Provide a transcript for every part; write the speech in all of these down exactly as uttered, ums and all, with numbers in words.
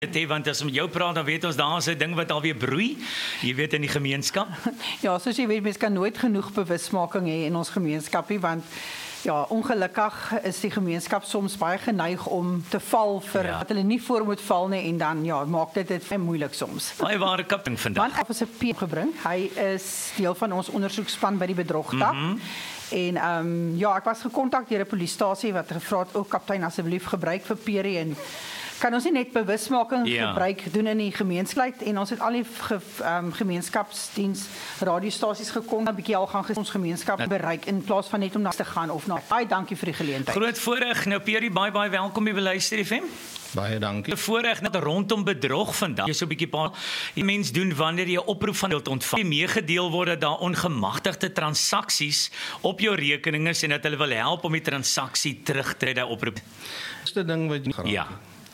He, want as met jou praat, dan weet ons daar is 'n ding wat alweer broei, jy weet in die gemeenskap. Ja, soos jy weet, mens kan nooit genoeg bewusmaking hê in ons gemeenskap nie, want ja, ongelukkig is die gemeenskap soms baie geneig om te val vir Ja. wat hulle nie voor moet val nie en dan ja, maak dit dit baie moeilik soms. Baie ware kaping vandag. Want Officer P gebring, hy is deel van ons ondersoekspan by die bedrogtak. Mm -hmm. En ehm um, ja, ek was gekontak deur 'n polisiestasie wat gevra het, "O kaptein, asseblief gebruik vir Peri en kan ons nie net bewusmaking Ja. gebruik doen in die gemeenskap en ons het al die ge, um, gemeenskapsdiens radiostasies gekom 'n bietjie al gaan ons gemeenskap bereik in plaas van net om na te gaan of na. Baie dankie vir die geleentheid. Groot voorreg. Nou Peri, baie baie welkom by Beluister F M. Baie dankie. Voorreg net rondom bedrog vandag. Jy so 'n bietjie paar die mens doen wanneer jy 'n oproep van wilt ontvang. Meegedeel word dat daar ongemagtigde transaksies op jou rekening is en dat hulle wil help om die transaksie terug te daai oproep. Eerste ding wat jy Ja.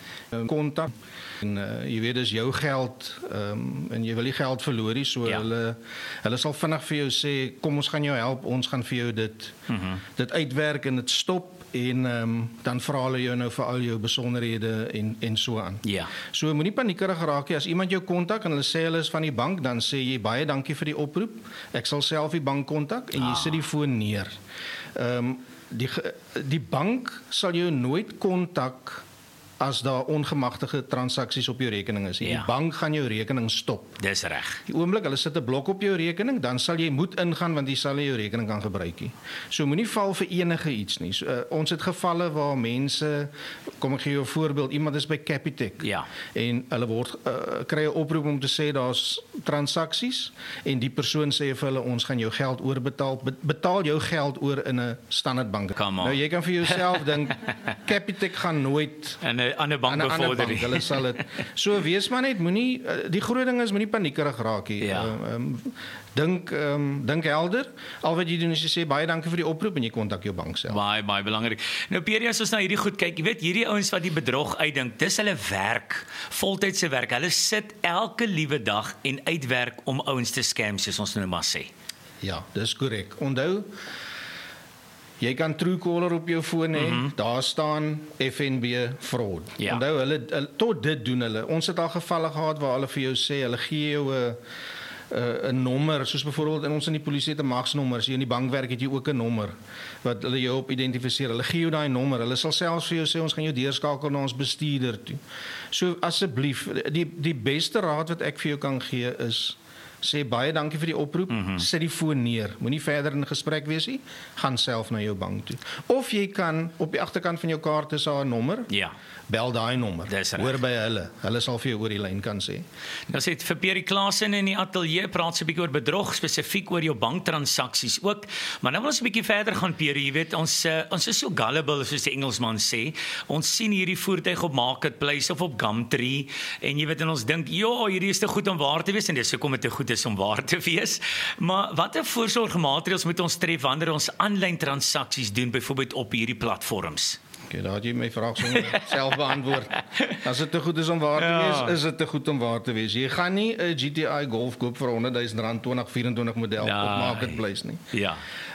kontak en uh, jy weet dis jou geld um, en jy wil nie geld verloor nie, so Ja. hulle hulle sal vinnig vir jou sê kom ons gaan jou help, ons gaan vir jou dit Mhm. dit uitwerk en dit stop en um, dan vra hulle jou nou vir al jou besonderhede en en so aan. Ja. So moenie paniekerig raak nie. As iemand jou kontak en hulle sê hulle is van die bank, dan sê jy baie dankie vir die oproep. Ek sal self die bank kontak en jy Ah. sit die foon neer. Ehm um, die ge- die bank sal jou nooit kontak as daar ongemagtigde transaksies op jou rekening is. Die Ja. bank gaan jou rekening stop. Dis reg. Die oomblik hulle sit 'n blok op jou rekening, dan sal jy moet ingaan want jy sal nie jou rekening kan gebruik nie. So moenie val vir enige iets nie. So, uh, ons het gevalle waar mense, kom ek gee jou 'n voorbeeld, iemand is by Capitec Ja. en hulle word uh, kry 'n oproep om te sê daar's transaksies en die persoon sê vir hulle ons gaan jou geld oorbetaal. Be- Betaal jou geld oor in 'n standaardbank. Come on. Nou jy kan vir jouself dink Capitec gaan nooit En 'n ander bank aan 'n ander bevorder. bank, hulle sal dit. So wees maar net moenie uh, die groot ding is moenie paniekerig raak nie. Ja. Ehm um, dink ehm um, dink helder. Al wat jy doen is jy sê baie dankie vir die oproep en jy kontak jou bank self. Baie baie belangrik. Nou Peri, as ons na hierdie goed kyk, jy weet hierdie ouens wat die bedrog uitdink, dis hulle werk, voltydse werk. Hulle sit elke liewe dag en uitwerk om ouens te scam, soos ons nou maar sê. Ja, dis korrek. Onthou jy kan Truecaller op jou foon hê. Mm -hmm. Daar staan F N B fraud. Ja. Onthou hulle, hulle tot dit doen hulle. Ons het al gevalle gehad waar hulle vir jou sê hulle gee jou 'n 'n 'n nommer, soos byvoorbeeld in ons in die polisie het 'n magsnommer, as jy in die bank werk het jy ook 'n nommer wat hulle jou op identifiseer. Hulle gee jou daai nommer. Hulle sal selfs vir jou sê ons gaan jou deurskakel na ons bestuurder toe. So asseblief, die die beste raad wat ek vir jou kan gee is sê baie dankie vir die oproep, mm -hmm. sit die foon neer. Moenie verder in gesprek wees nie. Gaan self na jou bank toe. Of jy kan op die agterkant van jou kaart is daar 'n nommer. Ja. Bel daai nommer. Dis reg. Hoor by hulle. Hulle sal vir jou oor die lyn kan sê. Nou sê vir Peri Klaasen in die ateljee praat sy 'n bietjie oor bedrog, spesifiek oor jou banktransaksies ook. Maar nou wil ons 'n bietjie verder gaan Peri, jy weet ons uh, ons is so gullible soos die Engelsman sê. Ons sien hierdie voertuig op Marketplace of op Gumtree en jy weet en ons dink, "Ja, hierdie is te goed om waar te wees" en dis hoekom dit te goed is om waar te wees. Maar watter voorsorgmaatreëls moet ons tref wanneer ons aanlyn transaksies doen, byvoorbeeld op hierdie platforms? Okay, daar het jy my vraag sommer self beantwoord. As dit te goed is om waar te Ja. wees, is dit te goed om waar te wees. Jy gaan nie 'n G T I Golf koop vir honderd duisend rand twintig vyf-en-twintig model Nee. op Marketplace nie. Ja.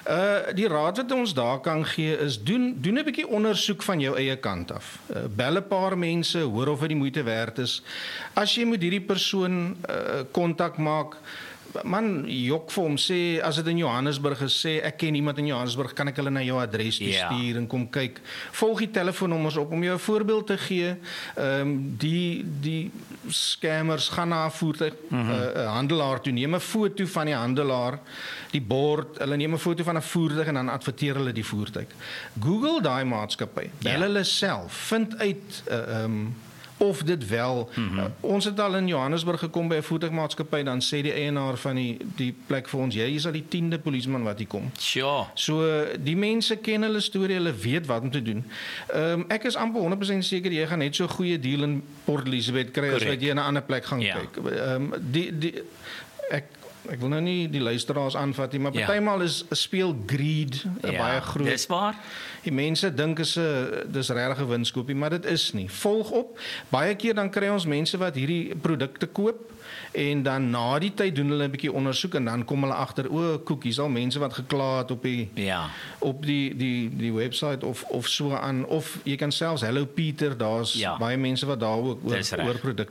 Uh die raad wat ons daar kan gee is doen doen 'n bietjie ondersoek van jou eie kant af. Uh, bel 'n paar mense, hoor of dit die moeite werd is. As jy met hierdie persoon uh kontak maak, man, jok vir hom, sê as dit in Johannesburg is, sê ek ken iemand in Johannesburg, kan ek hulle na jou adres toe Ja. stuur en kom kyk. Volg die telefoonnommers op om jou 'n voorbeeld te gee. Ehm um, die die scammers gaan na 'n voertuig mm -hmm. uh, handelaar toe, neem 'n foto van die handelaar, die bord, hulle neem 'n foto van 'n voertuig en dan adverteer hulle die voertuig. Google daai maatskappy. Bel Ja. hulle self, vind uit uh, um, of dit wel mm-hmm. uh, ons het al in Johannesburg gekom by 'n voertuigmaatskappy, dan sê die eienaar van die die plek vir ons, jy is al die tiende polisieman wat hier kom. Sure. So die mense ken hulle storie, hulle weet wat om te doen. Ehm um, ek is amper honderd persent seker jy gaan net so 'n goeie deal in Port Elizabeth kry as Correct. wat jy in 'n ander plek gaan Ja. kyk. Ehm um, die die ek ek wil nou nie die luisteraars aanvat nie, maar Ja. partymal is speel greed 'n baie groot. Dis waar. Die mense dink is 'n dis regtig 'n winskoopie, maar dit is nie. Volg op. Baie keer dan kry ons mense wat hierdie produkte koop en dan na die tyd doen hulle 'n bietjie ondersoek en dan kom hulle agter o, koekies, al mense wat gekla het op die Ja. op die die die webwerf of of so aan, of jy kan selfs Hello Peter, daar's Ja. baie mense wat daar ook oor Dis reg. oor produkte